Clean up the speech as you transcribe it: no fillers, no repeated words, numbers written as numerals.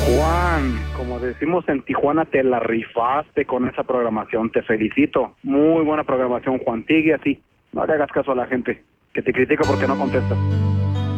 Juan, como decimos en Tijuana, te la rifaste con esa programación, te felicito. Muy buena programación, Juan, sigue así. No le hagas caso a la gente que te critica porque no contestas.